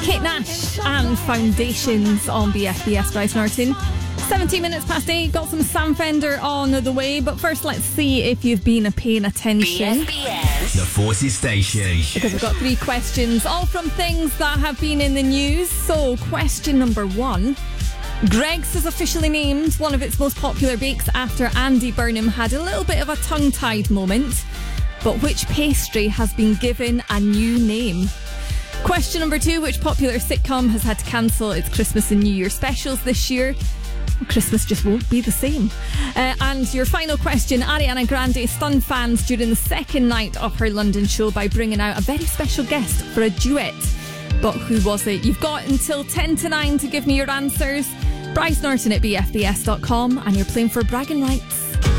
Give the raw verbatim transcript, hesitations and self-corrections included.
Kate Nash and Foundations on B F B S. Bryce Norton. seventeen minutes past eight. Got some Sam Fender on the way, but first let's see if you've been paying attention. B F B S. The Forces Station. Because we've got three questions, all from things that have been in the news. So, question number one. Greggs has officially named one of its most popular bakes after Andy Burnham had a little bit of a tongue-tied moment. But which pastry has been given a new name? Question number two. Which popular sitcom has had to cancel its Christmas and New Year specials this year? Christmas just won't be the same. Uh, and your final question. Ariana Grande stunned fans during the second night of her London show by bringing out a very special guest for a duet. But who was it? You've got until ten to nine to give me your answers. Bryce Norton at B F B S dot com, and you're playing for bragging rights.